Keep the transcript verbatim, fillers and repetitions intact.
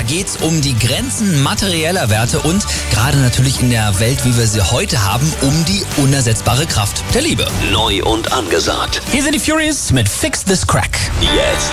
geht's um die Grenzen materieller Werte und gerade natürlich in der Welt, wie wir sie heute haben, um die unersetzbare Kraft der Liebe. Neu und angesagt. Hier sind die Furious mit Fix This Crack. Jetzt.